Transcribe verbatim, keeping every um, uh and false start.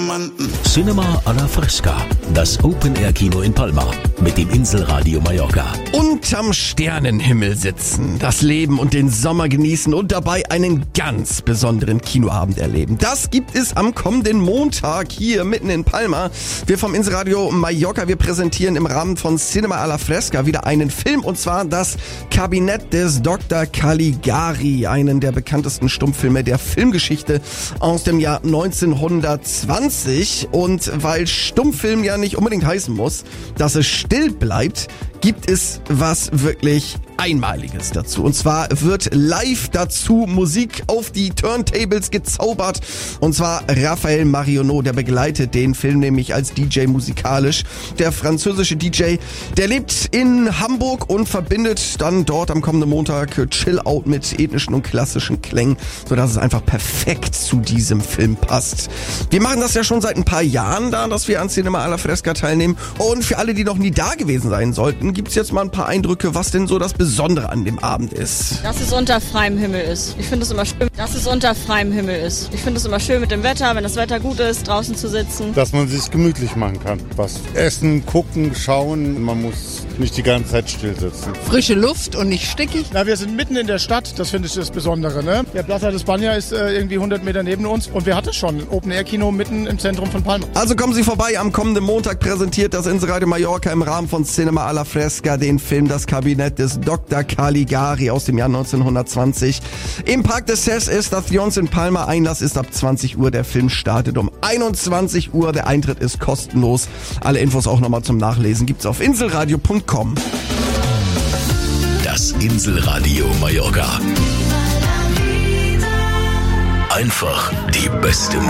Cinema a la Fresca, das Open-Air-Kino in Palma mit dem Inselradio Mallorca. Unterm Sternenhimmel sitzen, das Leben und den Sommer genießen und dabei einen ganz besonderen Kinoabend erleben. Das gibt es am kommenden Montag hier mitten in Palma. Wir vom Inselradio Mallorca, wir präsentieren im Rahmen von Cinema a la Fresca wieder einen Film, und zwar das Kabinett des Doktor Caligari, einen der bekanntesten Stummfilme der Filmgeschichte aus dem Jahr neunzehnhundertzwanzig. Und weil Stummfilm ja nicht unbedingt heißen muss, dass es still bleibt, gibt es was wirklich Einmaliges dazu. Und zwar wird live dazu Musik auf die Turntables gezaubert. Und zwar Raphael Marionneau, der begleitet den Film nämlich als D J musikalisch. Der französische D J, der lebt in Hamburg und verbindet dann dort am kommenden Montag Chill-Out mit ethnischen und klassischen Klängen, sodass es einfach perfekt zu diesem Film passt. Wir machen das ja schon seit ein paar Jahren da, dass wir an Cinema a la Fresca teilnehmen. Und für alle, die noch nie da gewesen sein sollten, gibt's jetzt mal ein paar Eindrücke, was denn so das Besondere an dem Abend ist. Dass es unter freiem Himmel ist. Ich finde es immer schön, dass es unter freiem Himmel ist. Ich finde es immer schön mit dem Wetter, wenn das Wetter gut ist, draußen zu sitzen. Dass man sich gemütlich machen kann. Was essen, gucken, schauen. Man muss nicht die ganze Zeit still sitzen. Frische Luft und nicht stickig. Na, wir sind mitten in der Stadt, das finde ich das Besondere. Ne? Der Plaza de España ist äh, irgendwie hundert Meter neben uns und wir hatten schon ein Open-Air-Kino mitten im Zentrum von Palma. Also kommen Sie vorbei, am kommenden Montag präsentiert das Inselradio Mallorca im Rahmen von Cinema a la Fresca den Film Das Kabinett des Doktor Caligari aus dem Jahr neunzehnhundertzwanzig. Im Park de Ses Estaciones in Palma. Einlass ist ab zwanzig Uhr. Der Film startet um einundzwanzig Uhr. Der Eintritt ist kostenlos. Alle Infos auch nochmal zum Nachlesen gibt's auf inselradio punkt com. Das Inselradio Mallorca. Einfach die beste Musik.